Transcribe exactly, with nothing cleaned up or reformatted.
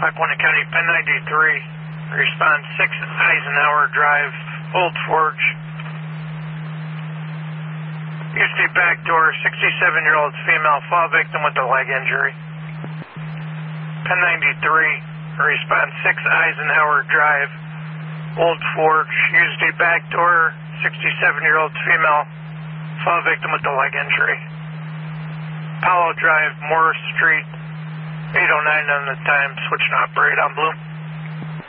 Lackawanna County, Penn ninety-three. Response six Eisenhower Drive, Old Forge. Used to be back door, sixty-seven-year-old female, fall victim with a leg injury. Penn ninety-three. Response six Eisenhower Drive, Old Forge. Used to be back door, sixty-seven-year-old female, fall victim with a leg injury. Powell Drive, Morris Street, eight oh nine on the time, switching operate on Blue.